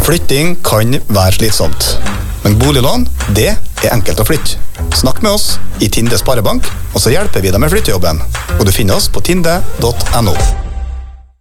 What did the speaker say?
Flytting kan være slitsomt, men boliglån, det er enkelt å flytte. Snakk med oss i Tinde Sparebank, og så hjelper vi deg med flyttejobben. Og du finner oss på tinde.no.